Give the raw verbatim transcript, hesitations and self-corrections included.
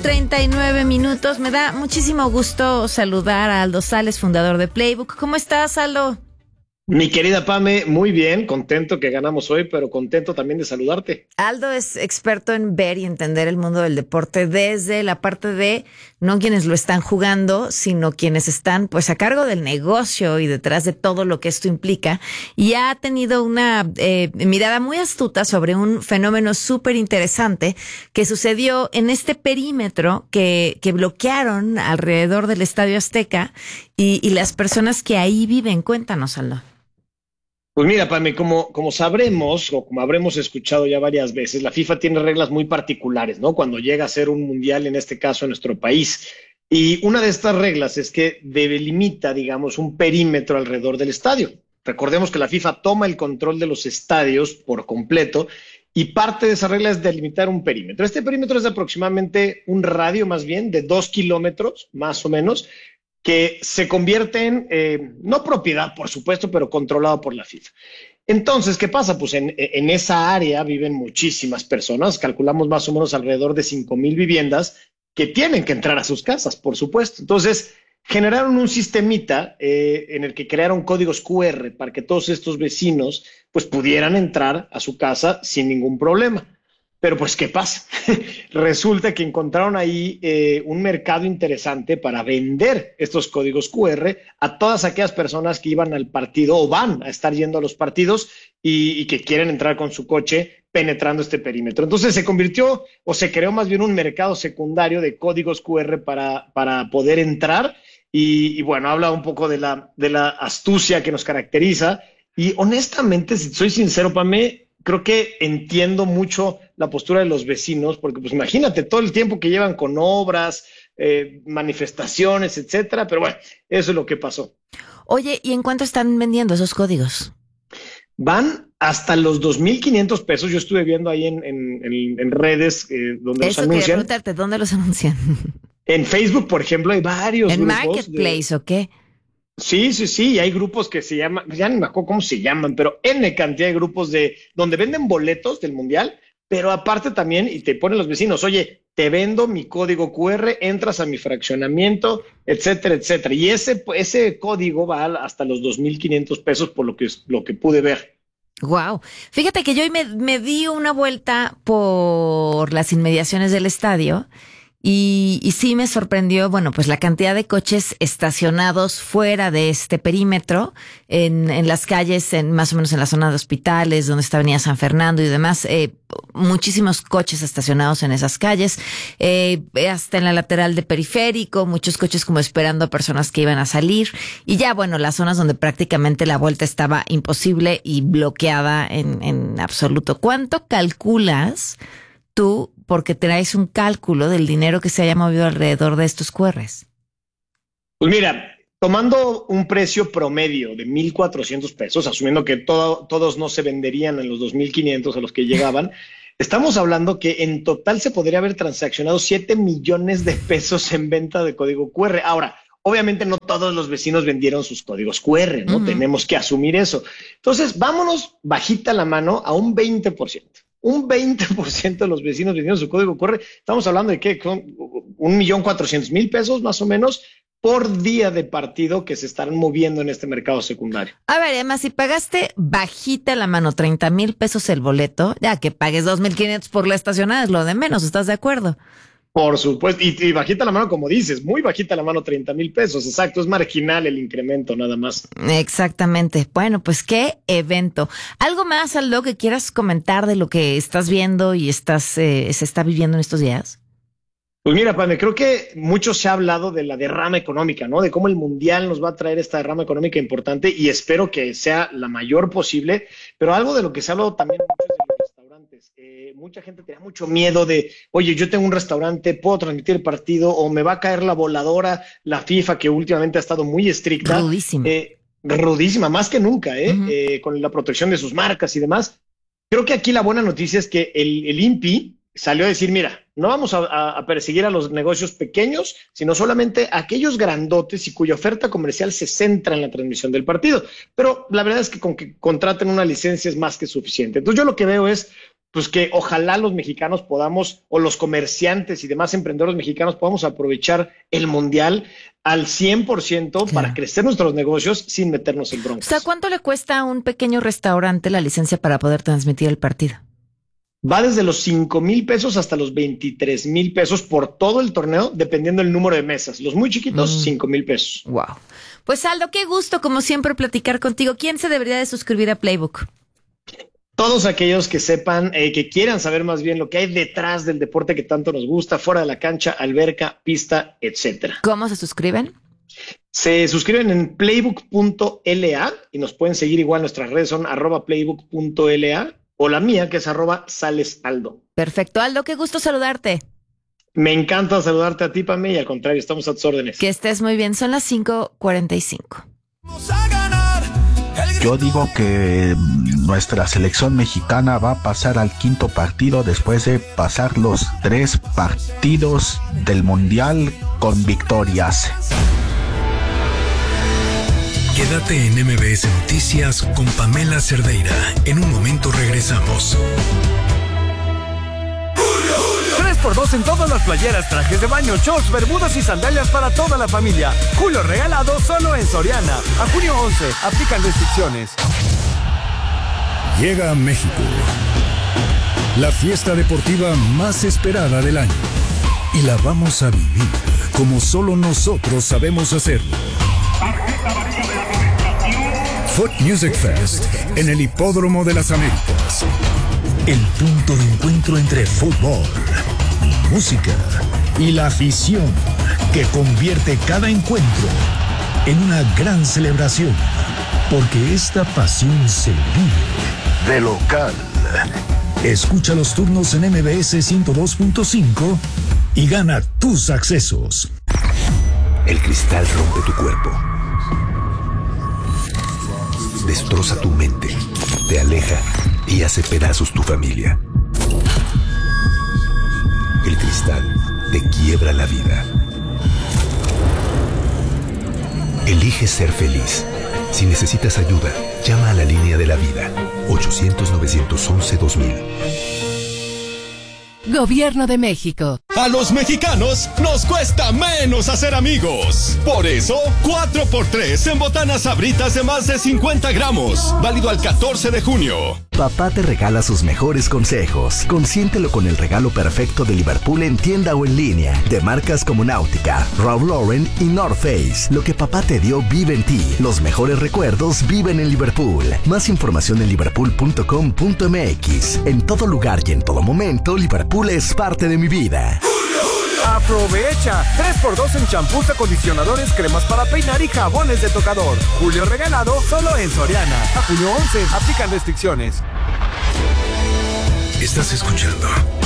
treinta y nueve minutos. Me da muchísimo gusto saludar a Aldo Sales, fundador de Playbook. ¿Cómo estás, Aldo? Mi querida Pame, muy bien, contento que ganamos hoy, pero contento también de saludarte. Aldo es experto en ver y entender el mundo del deporte desde la parte de no quienes lo están jugando, sino quienes están pues a cargo del negocio y detrás de todo lo que esto implica. Y ha tenido una eh, mirada muy astuta sobre un fenómeno súper interesante que sucedió en este perímetro que, que bloquearon alrededor del Estadio Azteca y, y las personas que ahí viven. Cuéntanos, Aldo. Pues mira, Pame, como, como sabremos o como habremos escuchado ya varias veces, la FIFA tiene reglas muy particulares, ¿no? Cuando llega a ser un mundial, en este caso en nuestro país. Y una de estas reglas es que delimita, digamos, un perímetro alrededor del estadio. Recordemos que la FIFA toma el control de los estadios por completo y parte de esa regla es delimitar un perímetro. Este perímetro es de aproximadamente un radio, más bien, de dos kilómetros, más o menos, que se convierte en, eh, no propiedad, por supuesto, pero controlado por la FIFA. Entonces, ¿qué pasa? Pues en, en esa área viven muchísimas personas, calculamos más o menos alrededor de cinco mil viviendas que tienen que entrar a sus casas, por supuesto. Entonces, generaron un sistemita eh, en el que crearon códigos cu erre para que todos estos vecinos pues pudieran entrar a su casa sin ningún problema. Pero pues, ¿qué pasa? Resulta que encontraron ahí eh, un mercado interesante para vender estos códigos cu erre a todas aquellas personas que iban al partido o van a estar yendo a los partidos y, y que quieren entrar con su coche penetrando este perímetro. Entonces se convirtió o se creó más bien un mercado secundario de códigos cu erre para, para poder entrar y, y bueno, habla un poco de la, de la astucia que nos caracteriza y honestamente, si soy sincero, Pamé, creo que entiendo mucho la postura de los vecinos, porque pues imagínate todo el tiempo que llevan con obras, eh, manifestaciones, etcétera, pero bueno, eso es lo que pasó. Oye, ¿y en cuánto están vendiendo esos códigos? Van hasta los dos mil quinientos pesos, yo estuve viendo ahí en, en, en, en redes eh, donde Eso los anuncian. quería preguntarte, ¿dónde los anuncian? En Facebook, por ejemplo, hay varios ¿En grupos. Marketplace de... o qué? Sí, sí, sí, y hay grupos que se llaman, ya ni me acuerdo cómo se llaman, pero N cantidad de grupos de donde venden boletos del mundial, pero aparte también, y te ponen los vecinos, oye, te vendo mi código cu erre, entras a mi fraccionamiento, etcétera, etcétera. Y ese, ese código va hasta los dos mil quinientos pesos por lo que, lo que pude ver. Wow. Fíjate que yo hoy me, me di una vuelta por las inmediaciones del estadio. Y, y sí me sorprendió, bueno, pues la cantidad de coches estacionados fuera de este perímetro, en, en las calles, en más o menos en la zona de hospitales, donde está Avenida San Fernando y demás, eh, muchísimos coches estacionados en esas calles, eh, hasta en la lateral de periférico, muchos coches como esperando a personas que iban a salir, y ya, bueno, las zonas donde prácticamente la vuelta estaba imposible y bloqueada en, en absoluto. ¿Cuánto calculas tú, porque traes un cálculo del dinero que se haya movido alrededor de estos cu erres? Pues mira, tomando un precio promedio de mil cuatrocientos pesos, asumiendo que todo, todos no se venderían en los dos mil quinientos a los que llegaban, estamos hablando que en total se podría haber transaccionado siete millones de pesos en venta de código cu erre. Ahora, obviamente no todos los vecinos vendieron sus códigos cu erre, ¿no? Uh-huh. Tenemos que asumir eso. Entonces, vámonos bajita la mano a un veinte por ciento. Un veinte por ciento de los vecinos vendieron su código cu erre. Estamos hablando de que un millón cuatrocientos mil pesos más o menos por día de partido que se estarán moviendo en este mercado secundario. A ver, además, si pagaste bajita la mano treinta mil pesos el boleto, ya que pagues dos mil quinientos por la estacionada es lo de menos, ¿estás de acuerdo? Por supuesto, y, y bajita la mano, como dices, muy bajita la mano, treinta mil pesos, exacto, es marginal el incremento nada más. Exactamente. Bueno, pues qué evento. ¿Algo más, Aldo, que quieras comentar de lo que estás viendo y estás eh, se está viviendo en estos días? Pues mira, Pame, creo que mucho se ha hablado de la derrama económica, ¿no? De cómo el Mundial nos va a traer esta derrama económica importante y espero que sea la mayor posible, pero algo de lo que se ha hablado también mucho es de los restaurantes. Eh, mucha gente tenía mucho miedo de, oye, yo tengo un restaurante, puedo transmitir el partido o me va a caer la voladora, la FIFA, que últimamente ha estado muy estricta. Rudísima. Eh, rudísima, más que nunca, ¿eh? Uh-huh. Eh, con la protección de sus marcas y demás. Creo que aquí la buena noticia es que el, el I N P I salió a decir, mira, no vamos a, a, a perseguir a los negocios pequeños, sino solamente a aquellos grandotes y cuya oferta comercial se centra en la transmisión del partido. Pero la verdad es que con que contraten una licencia es más que suficiente. Entonces yo lo que veo es pues que ojalá los mexicanos podamos, o los comerciantes y demás emprendedores mexicanos podamos aprovechar el Mundial al cien por ciento Claro. para crecer nuestros negocios sin meternos en O broncas. sea, ¿cuánto le cuesta a un pequeño restaurante la licencia para poder transmitir el partido? Va desde los cinco mil pesos hasta los veintitrés mil pesos por todo el torneo, dependiendo del número de mesas. Los muy chiquitos, Mm. cinco mil pesos. Wow. Pues Aldo, qué gusto, como siempre, platicar contigo. ¿Quién se debería de suscribir a Playbook? Todos aquellos que sepan, eh, que quieran saber más bien lo que hay detrás del deporte que tanto nos gusta, fuera de la cancha, alberca, pista, etcétera. ¿Cómo se suscriben? Se suscriben en playbook punto l a y nos pueden seguir igual. Nuestras redes son arroba playbook punto l a o la mía, que es arroba salesaldo. Perfecto. Aldo, qué gusto saludarte. Me encanta saludarte a ti, Pame, y al contrario, estamos a tus órdenes. Que estés muy bien. Son las cinco cuarenta y cinco. Yo digo que nuestra selección mexicana va a pasar al quinto partido después de pasar los tres partidos del Mundial con victorias. Quédate en M B S Noticias con Pamela Cerdeira. En un momento regresamos. tres por dos en todas las playeras, trajes de baño, shorts, bermudas y sandalias para toda la familia. Julio regalado solo en Soriana. A junio once, aplican restricciones. Llega a México la fiesta deportiva más esperada del año. Y la vamos a vivir como solo nosotros sabemos hacerlo. Foot Music Fest en el Hipódromo de las Américas. El punto de encuentro entre fútbol, música y la afición que convierte cada encuentro en una gran celebración. Porque esta pasión se vive de local. Escucha los turnos en M B S ciento dos punto cinco y gana tus accesos. El cristal rompe tu cuerpo. Destroza tu mente, te aleja y hace pedazos tu familia. El cristal te quiebra la vida. Elige ser feliz. Si necesitas ayuda, llama a la línea de la vida. ochocientos, novecientos once, dos mil. Gobierno de México. A los mexicanos nos cuesta menos hacer amigos. Por eso, cuatro por tres en botanas Sabritas de más de cincuenta gramos. Válido al catorce de junio. Papá te regala sus mejores consejos. Consiéntelo con el regalo perfecto de Liverpool en tienda o en línea. De marcas como Náutica, Ralph Lauren y North Face. Lo que papá te dio vive en ti. Los mejores recuerdos viven en Liverpool. Más información en liverpool punto com punto m x. En todo lugar y en todo momento, Liverpool es parte de mi vida. Aprovecha tres por dos en champús, acondicionadores, cremas para peinar y jabones de tocador. Julio regalado solo en Soriana. A junio once, aplican restricciones. Estás escuchando